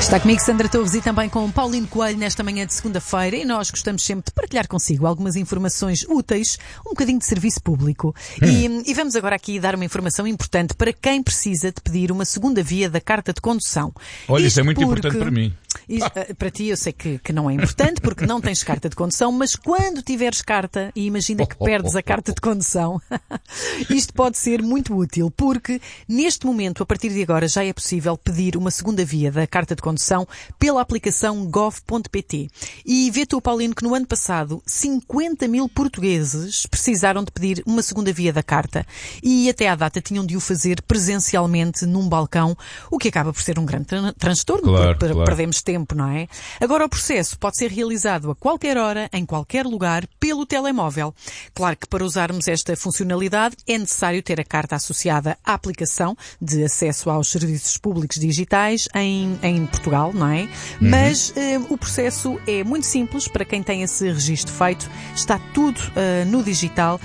Está comigo Sandra Torres e também com Paulino Coelho nesta manhã de segunda-feira, e nós gostamos sempre de partilhar consigo algumas informações úteis, um bocadinho de serviço público. E vamos agora aqui dar uma informação importante para quem precisa de pedir uma segunda via da carta de condução. Olha, isso é muito importante para mim. Para ti eu sei que não é importante porque não tens carta de condução, mas quando tiveres carta, e imagina que perdes a carta de condução, isto pode ser muito útil, porque neste momento, a partir de agora, já é possível pedir uma segunda via da carta de condução pela aplicação gov.pt. E vê tu, Paulino, que no ano passado 50 mil portugueses precisaram de pedir uma segunda via da carta e até à data tinham de o fazer presencialmente num balcão, o que acaba por ser um grande transtorno, porque perdemos tempo, não é? Agora o processo pode ser realizado a qualquer hora, em qualquer lugar, pelo telemóvel. Claro que para usarmos esta funcionalidade é necessário ter a carta associada à aplicação de acesso aos serviços públicos digitais em Portugal, não é? Mas o processo é muito simples para quem tem esse registro feito. Está tudo no digital.